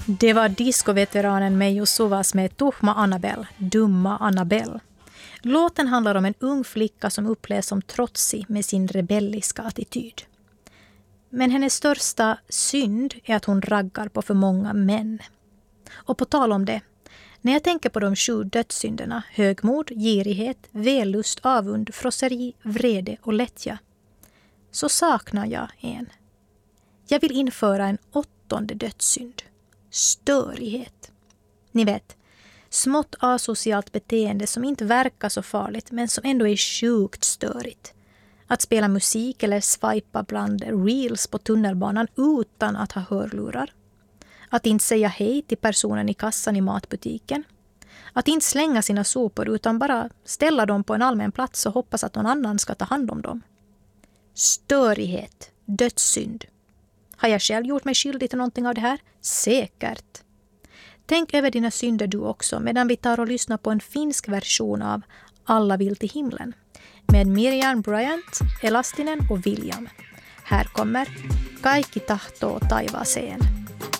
Det var discoveteranen Meijo Suvas med Tuhma Annabelle, Dumma Annabelle. Låten handlar om en ung flicka som upplevs som trotsig med sin rebelliska attityd. Men hennes största synd är att hon raggar på för många män. Och på tal om det, när jag tänker på de 7 dödssynderna, högmod, girighet, vällust, avund, frosseri, vrede och lättja, så saknar jag en. Jag vill införa en 8:e dödssynd. Störighet. Ni vet, smått asocialt beteende som inte verkar så farligt men som ändå är sjukt störigt. Att spela musik eller swipa bland reels på tunnelbanan utan att ha hörlurar. Att inte säga hej till personen i kassan i matbutiken. Att inte slänga sina sopor utan bara ställa dem på en allmän plats och hoppas att någon annan ska ta hand om dem. Störighet, dödssynd. Har jag själv gjort mig skyldig till någonting av det här? Säkert. Tänk över dina synder du också medan vi tar och lyssnar på en finsk version av Alla vill till himlen med Miriam Bryant, Elastinen och William. Här kommer Kaikki tahtoo taivaaseen.